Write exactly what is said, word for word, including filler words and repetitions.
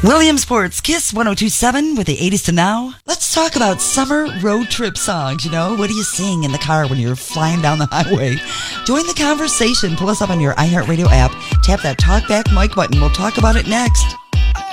Williamsport's Kiss one oh two point seven with the eighties to now. Let's talk about summer road trip songs. You know, what do you sing in the car when you're flying down the highway? Join the conversation. Pull us up on your iHeartRadio app. Tap that talkback mic button. We'll talk about it next.